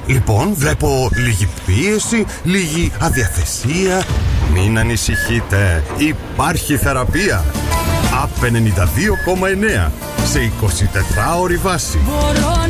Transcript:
Λοιπόν, βλέπω λίγη πίεση, λίγη αδιαθεσία. Μην ανησυχείτε, υπάρχει θεραπεία. ΑΠ 92,9 σε 24ωρη βάση.